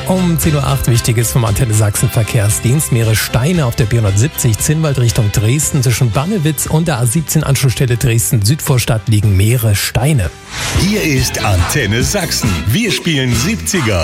Um 10.08 Uhr Wichtiges vom Antenne Sachsen Verkehrsdienst. Mehrere Steine auf der B170 Zinnwald Richtung Dresden. Zwischen Bannewitz und der A17 Anschlussstelle Dresden-Südvorstadt liegen mehrere Steine. Hier ist Antenne Sachsen. Wir spielen 70er.